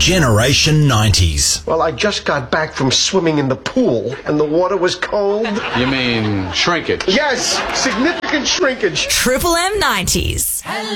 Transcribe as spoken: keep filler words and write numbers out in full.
Generation nineties. Well, I just got back from swimming in the pool, and the water was cold. You mean shrinkage? Yes, significant shrinkage. Triple M nineties.